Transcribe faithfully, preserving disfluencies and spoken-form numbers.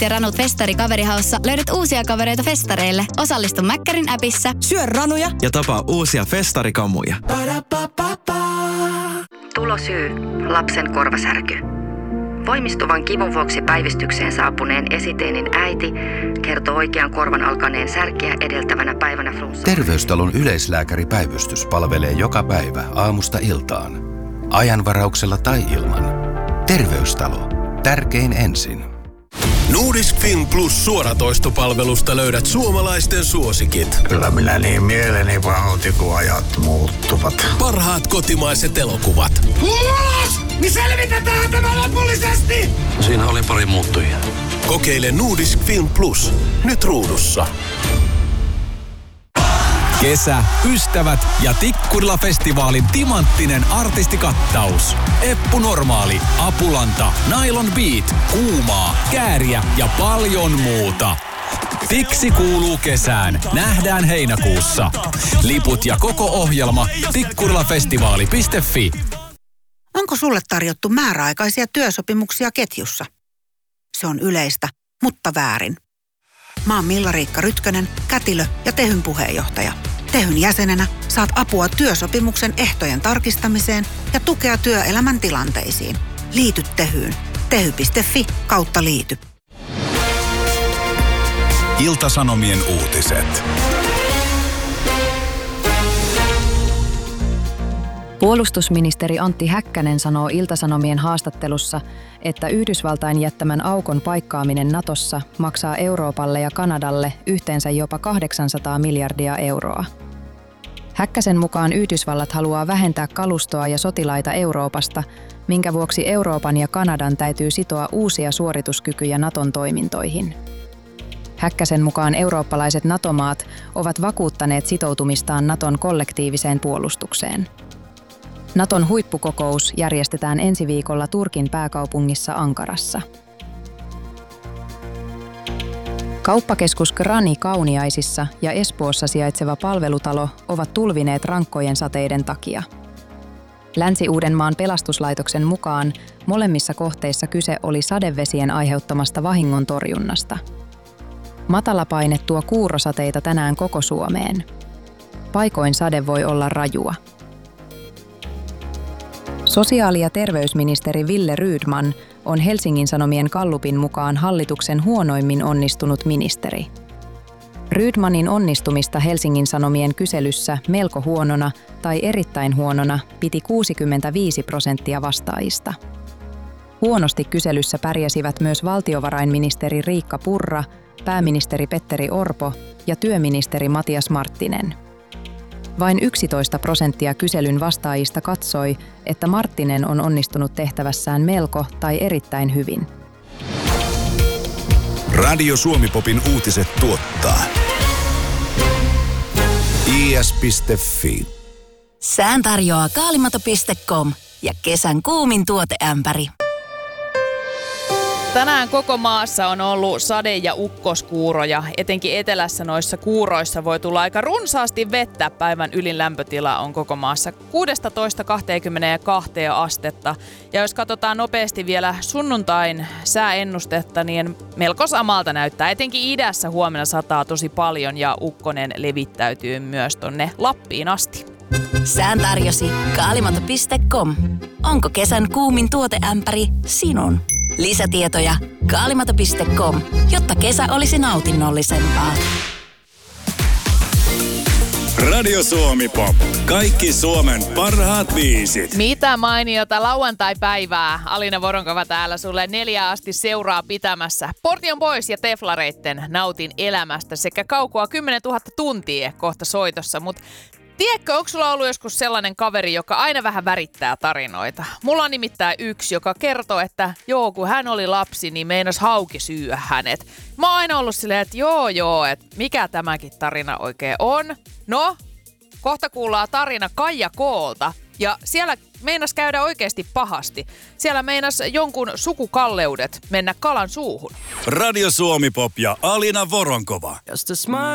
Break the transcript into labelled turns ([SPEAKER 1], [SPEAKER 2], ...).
[SPEAKER 1] ja Ranut Festari kaverihaussa löydät uusia kavereita festareille. Osallistu Mäkkärin appissa.
[SPEAKER 2] Syö ranuja
[SPEAKER 3] ja tapaa uusia festarikamuja.
[SPEAKER 4] Tulosyy, lapsen korvasärky. Voimistuvan kivun vuoksi päivystykseen saapuneen esiteinin äiti kertoo oikean korvan alkaneen särkeä edeltävänä päivänä flunssa.
[SPEAKER 5] Terveystalon yleislääkäripäivystys palvelee joka päivä aamusta iltaan. Ajanvarauksella tai ilman. Terveystalo. Tärkein ensin.
[SPEAKER 6] Nordisk Film Plus -suoratoistopalvelusta löydät suomalaisten suosikit.
[SPEAKER 7] Kyllä minä niin mieleni pahoitin, kun ajat muuttuvat.
[SPEAKER 6] Parhaat kotimaiset elokuvat.
[SPEAKER 7] Ulos! Niin selvitetään tämä lopullisesti!
[SPEAKER 8] Siinä oli pari muuttujia.
[SPEAKER 6] Kokeile Nordisk Film Plus. Nyt ruudussa.
[SPEAKER 9] Kesä, ystävät ja Tikkurila-festivaalin timanttinen artistikattaus. Eppu Normaali, Apulanta, Nylon Beat, Kuumaa, Kääriä ja paljon muuta. Tiksi kuuluu kesään. Nähdään heinäkuussa. Liput ja koko ohjelma tikkurilafestivaali piste fi.
[SPEAKER 10] Onko sulle tarjottu määräaikaisia työsopimuksia ketjussa? Se on yleistä, mutta väärin. Mä oon Milla-Riikka Rytkönen, kätilö ja Tehyn puheenjohtaja. Tehyn jäsenenä saat apua työsopimuksen ehtojen tarkistamiseen ja tukea työelämän tilanteisiin. Liity Tehyyn. tehy piste fi kautta liity.
[SPEAKER 9] Ilta-Sanomien uutiset.
[SPEAKER 11] Puolustusministeri Antti Häkkänen sanoo Ilta-Sanomien haastattelussa, että Yhdysvaltain jättämän aukon paikkaaminen Natossa maksaa Euroopalle ja Kanadalle yhteensä jopa kahdeksansataa miljardia euroa. Häkkäsen mukaan Yhdysvallat haluaa vähentää kalustoa ja sotilaita Euroopasta, minkä vuoksi Euroopan ja Kanadan täytyy sitoa uusia suorituskykyjä Naton toimintoihin. Häkkäsen mukaan eurooppalaiset NATO-maat ovat vakuuttaneet sitoutumistaan Naton kollektiiviseen puolustukseen. Naton huippukokous järjestetään ensi viikolla Turkin pääkaupungissa Ankarassa. Kauppakeskus Grani Kauniaisissa ja Espoossa sijaitseva palvelutalo ovat tulvineet rankkojen sateiden takia. Länsi-Uudenmaan pelastuslaitoksen mukaan molemmissa kohteissa kyse oli sadevesien aiheuttamasta vahingon torjunnasta. Matalapaine tuo kuurosateita tänään koko Suomeen. Paikoin sade voi olla rajua. Sosiaali- ja terveysministeri Wille Rydman on Helsingin Sanomien gallupin mukaan hallituksen huonoimmin onnistunut ministeri. Rydmanin onnistumista Helsingin Sanomien kyselyssä melko huonona tai erittäin huonona piti kuusikymmentäviisi prosenttia vastaajista. Huonosti kyselyssä pärjäsivät myös valtiovarainministeri Riikka Purra, pääministeri Petteri Orpo ja työministeri Matias Marttinen. Vain yksitoista prosenttia kyselyn vastaajista katsoi, että Marttinen on onnistunut tehtävässään melko tai erittäin hyvin.
[SPEAKER 9] Radio Suomi-popin uutiset tuottaa I S piste fi.
[SPEAKER 12] Sään tarjoaa kaalimato piste com ja kesän kuumin tuoteämpäri.
[SPEAKER 13] Tänään koko maassa on ollut sade- ja ukkoskuuroja. Etenkin etelässä noissa kuuroissa voi tulla aika runsaasti vettä. Päivän ylin lämpötila on koko maassa kuusitoista kaksikymmentäkaksi astetta. Ja jos katsotaan nopeasti vielä sunnuntain sääennustetta, niin melko samalta näyttää. Etenkin idässä huomenna sataa tosi paljon ja ukkonen levittäytyy myös tonne Lappiin asti.
[SPEAKER 12] Sään tarjosi kaalimato piste com. Onko kesän kuumin tuoteämpäri sinun? Lisätietoja kaalimato piste com, jotta kesä olisi nautinnollisempaa.
[SPEAKER 9] Radio Suomi Pop. Kaikki Suomen parhaat biisit.
[SPEAKER 13] Mitä mainiota lauantai-päivää. Alina Voronkova täällä sulle neljä asti seuraa pitämässä. Portion Boys ja Teflareitten Nautin elämästä sekä Kaukoa kymmenentuhatta tuntia kohta soitossa, mutta tiedätkö, onko sulla ollut joskus sellainen kaveri, joka aina vähän värittää tarinoita? Mulla on nimittäin yksi, joka kertoo, että joo, kun hän oli lapsi, niin meinas hauki syyä hänet. Mä oon aina ollut silleen, että joo joo, että mikä tämäkin tarina oikein on. No, kohta kuullaan tarina Kaija Koolta. Ja siellä meinas käydä oikeasti pahasti. Siellä meinas jonkun sukukalleudet mennä kalan suuhun.
[SPEAKER 9] Radio Suomi Pop ja Alina Voronkova.